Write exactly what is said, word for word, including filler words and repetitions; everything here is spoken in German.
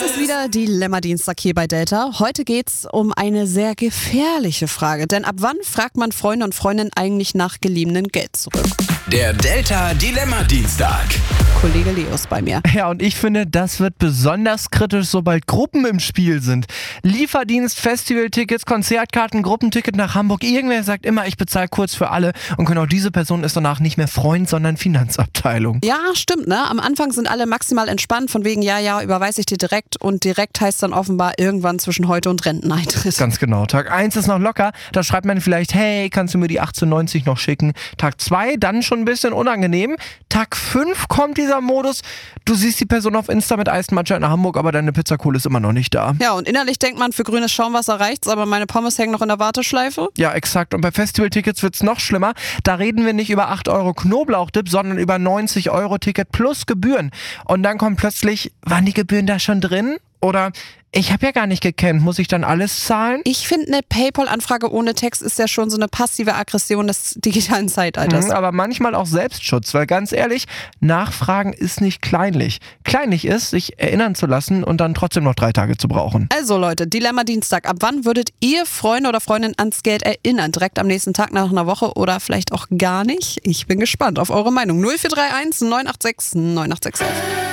ist wieder Dilemma-Dienstag hier bei Delta. Heute geht's um eine sehr gefährliche Frage. Denn ab wann fragt man Freunde und Freundinnen eigentlich nach geliehenem Geld zurück? Der Delta Dilemma-Dienstag. Kollege Leo ist bei mir. Ja, und ich finde, das wird besonders kritisch, sobald Gruppen im Spiel sind. Lieferdienst, Festivaltickets, Konzertkarten, Gruppenticket nach Hamburg. Irgendwer sagt immer, ich bezahle kurz für alle. Und genau diese Person ist danach nicht mehr Freund, sondern Finanzabteilung. Ja, stimmt, ne? Am Anfang sind alle maximal entspannt, von wegen, ja, ja, überweise ich dir direkt. Und direkt heißt dann offenbar irgendwann zwischen heute und Renteneintritt. Ganz genau. Tag eins ist noch locker. Da schreibt man vielleicht, hey, kannst du mir die achtzehnhundertneunzig noch schicken? Tag zwei, dann schon ein bisschen unangenehm. Tag fünf kommt dieser Modus. Du siehst die Person auf Insta mit Eismatcha in Hamburg, aber deine Pizzakohle ist immer noch nicht da. Ja, und innerlich denkt man, für grünes Schaumwasser reicht's, aber meine Pommes hängen noch in der Warteschleife. Ja, exakt. Und bei Festivaltickets wird's noch schlimmer. Da reden wir nicht über acht Euro Knoblauchdip, sondern über neunzig Euro Ticket plus Gebühren. Und dann kommt plötzlich, waren die Gebühren da schon drin? Oder ich habe ja gar nicht gekannt, muss ich dann alles zahlen? Ich finde, eine PayPal-Anfrage ohne Text ist ja schon so eine passive Aggression des digitalen Zeitalters. Mhm, aber manchmal auch Selbstschutz, weil ganz ehrlich, Nachfragen ist nicht kleinlich. Kleinlich ist, sich erinnern zu lassen und dann trotzdem noch drei Tage zu brauchen. Also Leute, Dilemma Dienstag. Ab wann würdet ihr Freunde oder Freundinnen ans Geld erinnern? Direkt am nächsten Tag nach einer Woche oder vielleicht auch gar nicht? Ich bin gespannt auf eure Meinung. null vier drei eins neun acht sechs neun acht sechs elf.